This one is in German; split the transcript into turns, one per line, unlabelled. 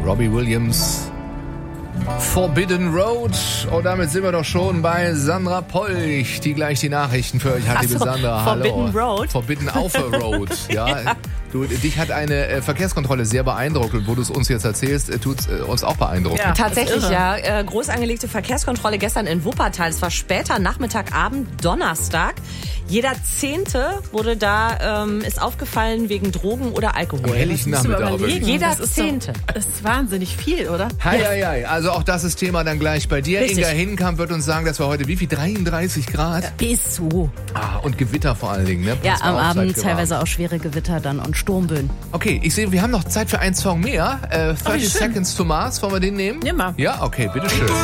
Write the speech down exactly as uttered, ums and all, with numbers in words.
Robbie Williams. Forbidden Road. Und damit sind wir doch schon bei Sandra Polch, die gleich die Nachrichten für euch hat. Liebe
so,
Sandra,
Forbidden
hallo.
Road?
Forbidden auf a Road. Ja. ja. Du, dich hat eine äh, Verkehrskontrolle sehr beeindruckt und wo du es uns jetzt erzählst, äh, tut es äh, uns auch beeindrucken.
Ja, tatsächlich, ja. Äh, groß angelegte Verkehrskontrolle gestern in Wuppertal. Es war später Nachmittag, Abend, Donnerstag. Jeder Zehnte wurde da, ähm, ist aufgefallen wegen Drogen oder Alkohol.
Am helllichen Nachmittag.
Jeder
das ist
Zehnte.
So, das ist wahnsinnig viel, oder?
Hei, hei, hei. Also auch das ist Thema dann gleich bei dir.
Richtig.
Inga Hinkamp wird uns sagen, dass wir heute wie viel? dreiunddreißig Grad?
Bis so.
Ah, und Gewitter vor allen Dingen. Ne?
Ja,
Pass mal
am
auf, seid
Abend
gewarnt.
teilweise auch schwere Gewitter dann und Sturmböen.
Okay, ich sehe, wir haben noch Zeit für einen Song mehr. Äh, thirty
schön.
Seconds to Mars, wollen wir den nehmen?
Nimm mal.
Ja, okay, bitteschön.